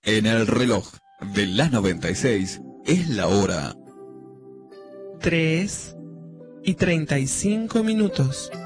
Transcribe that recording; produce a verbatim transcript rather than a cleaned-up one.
En el reloj de la noventa y seis es la hora. Tres y treinta y cinco minutos.